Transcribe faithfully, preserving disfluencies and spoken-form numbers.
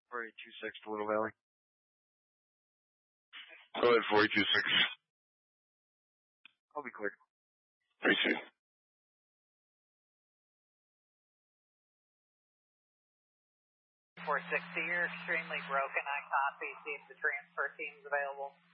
four eight two six to Little Valley. Go ahead, four eight two six. I'll be clear. Appreciate it. four sixty, you're extremely broken. I copy. See if the transfer team's available.